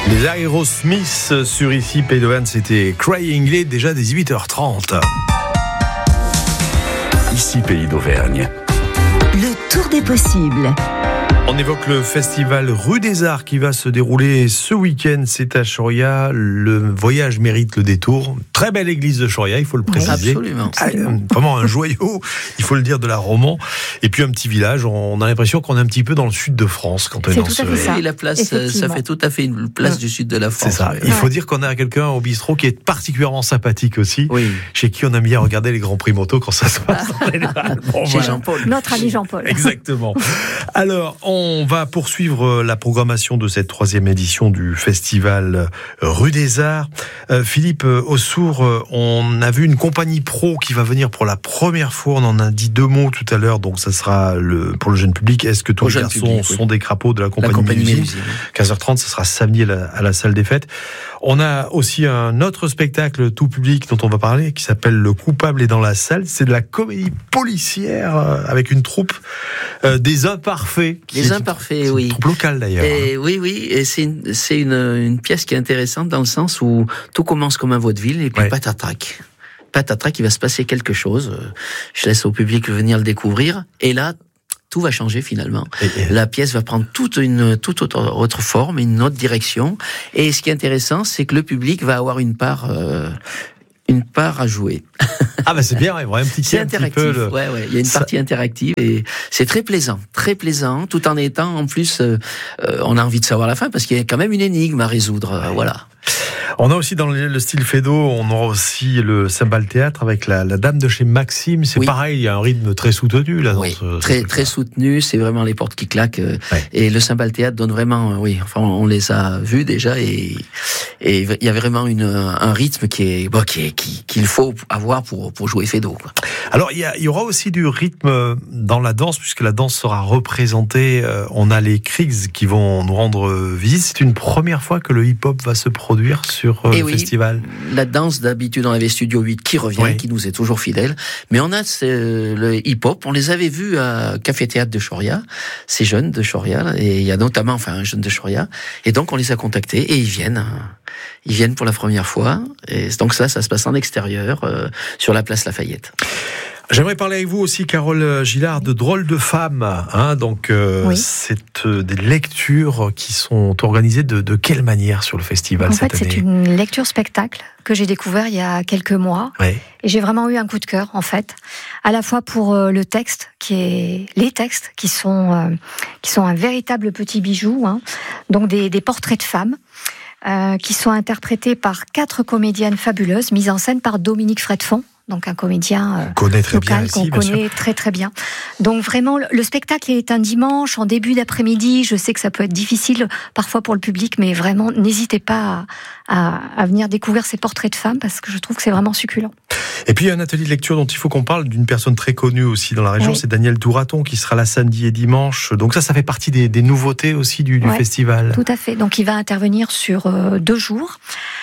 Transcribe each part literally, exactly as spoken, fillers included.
Les Aerosmith sur ici, Pays d'Auvergne, c'était Crying. Il est déjà des dix-huit heures trente. Ici, Pays d'Auvergne. Le tour des possibles. On évoque le festival Rue des Arts qui va se dérouler ce week-end. C'est à Choria. Le voyage mérite le détour. Très belle église de Choria, il faut le préciser. Absolument. Ah, vraiment un joyau, il faut le dire, de la Roman. Et puis un petit village. On a l'impression qu'on est un petit peu dans le sud de France quand on est, C'est dans tout ce. à fait ça. Et la place, ça fait tout à fait une place du sud de la France. C'est ça. Oui. Il faut dire qu'on a quelqu'un au bistrot qui est particulièrement sympathique aussi. Oui. Chez qui on aime bien regarder les grands prix moto quand ça se passe. Bon, Chez voilà. Jean-Paul. Notre ami Jean-Paul. Exactement. Alors, on va poursuivre la programmation de cette troisième édition du festival Rue des Arts. Euh, Philippe Aussour, on a vu une compagnie pro qui va venir pour la première fois. On en a dit deux mots tout à l'heure, donc ça sera le, pour le jeune public. Est-ce que tous Pour les le garçons jeune public, oui. sont des crapauds de la compagnie, La compagnie Mélusine. Mélusine. quinze heures trente, ça sera samedi à la, à la salle des fêtes. On a aussi un autre spectacle tout public dont on va parler, qui s'appelle Le Coupable est dans la salle. C'est de la comédie policière euh, avec une troupe euh, des imparfaits. qui Les est- imparfaits, c'est oui. Une troupe locale d'ailleurs. Et oui, oui, et c'est une, c'est une, une pièce qui est intéressante dans le sens où tout commence comme un vaudeville et puis Ouais. patatrac. Patatrac, il va se passer quelque chose. Je laisse au public venir le découvrir. Et là, tout va changer finalement. Et- et- La pièce va prendre toute une toute autre, autre forme, une autre direction. Et ce qui est intéressant, c'est que le public va avoir une part, euh, une part à jouer. Ah bah c'est bien, ouais, vraiment un petit, C'est un petit interactif, peu le... ouais, ouais. Il y a une Ça- partie interactive et c'est très plaisant, très plaisant, tout en étant en plus, euh, euh, on a envie de savoir la fin parce qu'il y a quand même une énigme à résoudre, euh, voilà. On a aussi dans le, le style Fédo, on aura aussi le cymbal théâtre avec la, la dame de chez Maxime. C'est Oui. pareil, il y a un rythme très soutenu là. Oui, dans ce, très ce- très soutenu, c'est vraiment les portes qui claquent euh, Ouais. et le cymbal théâtre donne vraiment, euh, oui, enfin on les a vus déjà et et il y a vraiment une un rythme qui est bon, qui est qui qu'il faut avoir pour pour jouer Fédo, quoi. Alors il y, a, il y aura aussi du rythme dans la danse puisque la danse sera représentée. Euh, on a les Kriegs qui vont nous rendre visite. C'est une première fois que le hip-hop va se produire sur euh, Et le oui, festival. La danse d'habitude on avait Studio huit qui revient, Oui. qui nous est toujours fidèle, mais on a ce- le hip-hop, on les avait vus à Café Théâtre de Choria, ces jeunes de Choria, là, et il y a notamment enfin un jeune de Choria, et donc on les a contactés et ils viennent, ils viennent pour la première fois, et donc ça, ça se passe en extérieur euh, sur la place Lafayette. J'aimerais parler avec vous aussi, Carole Gillard, de Drôles de femmes. Hein, donc, euh, Oui. c'est euh, des lectures qui sont organisées de, de quelle manière sur le festival En cette fait, année c'est une lecture spectacle que j'ai découvert il y a quelques mois. Ouais. Et j'ai vraiment eu un coup de cœur, en fait, à la fois pour euh, le texte, qui est les textes qui sont euh, qui sont un véritable petit bijou, hein, donc des, des portraits de femmes. Euh, qui sont interprétés par quatre comédiennes fabuleuses, mises en scène par Dominique Fredfond, donc un comédien euh, On connaît très bien local ici, qu'on bien sûr. connaît très très bien. Donc vraiment, le, le spectacle est un dimanche en début d'après-midi. Je sais que ça peut être difficile parfois pour le public, mais vraiment, n'hésitez pas à, à, à venir découvrir ces portraits de femmes parce que je trouve que c'est vraiment succulent. Et puis il y a un atelier de lecture dont il faut qu'on parle, d'une personne très connue aussi dans la région, Oui. c'est Daniel Touraton qui sera là samedi et dimanche. Donc ça, ça fait partie des, des nouveautés aussi du, du Ouais. festival. Tout à fait. Donc il va intervenir sur euh, deux jours.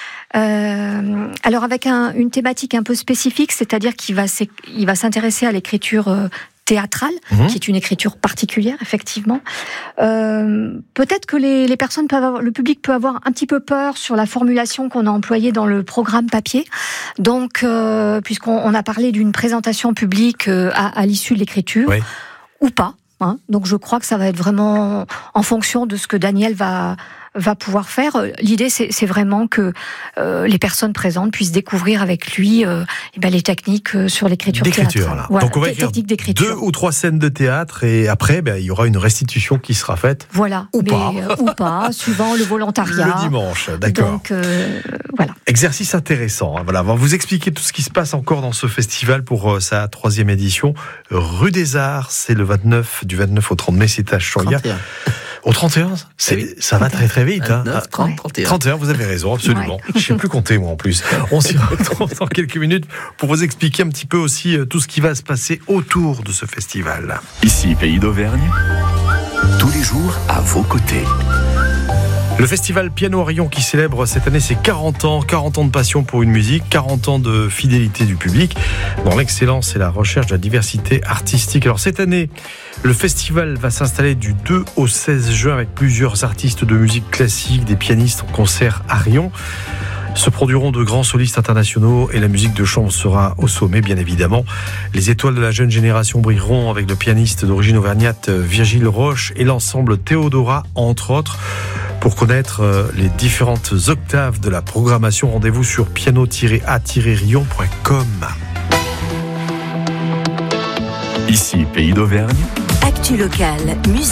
Euh, alors avec un, une thématique un peu spécifique, c'est-à-dire qu'il va, s'é- il va s'intéresser à l'écriture euh, théâtrale, Mhm. qui est une écriture particulière, effectivement. Euh, peut-être que les, les personnes peuvent avoir, le public peut avoir un petit peu peur sur la formulation qu'on a employée dans le programme papier. Donc, euh, puisqu'on on a parlé d'une présentation publique euh, à, à l'issue de l'écriture, Oui. ou pas. Hein. Donc, je crois que ça va être vraiment en fonction de ce que Daniel va va pouvoir faire. L'idée, c'est, c'est vraiment que euh, les personnes présentes puissent découvrir avec lui euh, eh ben, les techniques euh, sur l'écriture D'écriture, théâtrale. là. Voilà, Donc on va des écrire techniques d'écriture. deux ou trois scènes de théâtre et après, ben, il y aura une restitution qui sera faite Voilà, Ou mais, pas. euh, ou pas, suivant le volontariat. le dimanche. D'accord. Donc, euh, voilà. Exercice intéressant. hein. Voilà, on va vous expliquer tout ce qui se passe encore dans ce festival pour euh, sa troisième édition. Rue des Arts, c'est le vingt-neuf, du vingt-neuf au trente mai, c'est à Choria. trente et un. Au trente et un, c'est, Oui. ça va très très vite. Hein. vingt-neuf, trente, trente et un. trente et un, vous avez raison, absolument. Je ne sais plus compter, moi, en plus. On s'y retrouve dans quelques minutes pour vous expliquer un petit peu aussi euh, tout ce qui va se passer autour de ce festival. Ici, Pays d'Auvergne. Tous les jours, à vos côtés. Le festival Piano à Rion qui célèbre cette année ses quarante ans, quarante ans de passion pour une musique, quarante ans de fidélité du public dans l'excellence et la recherche de la diversité artistique. Alors cette année, le festival va s'installer du deux au seize juin avec plusieurs artistes de musique classique, des pianistes en concert à Rion. Se produiront de grands solistes internationaux et la musique de chambre sera au sommet, bien évidemment. Les étoiles de la jeune génération brilleront avec le pianiste d'origine auvergnate Virgile Roche et l'ensemble Théodora, entre autres. Pour connaître les différentes octaves de la programmation, rendez-vous sur piano tiret a tiret rion point com. Ici, Pays d'Auvergne. Actu locale, musique.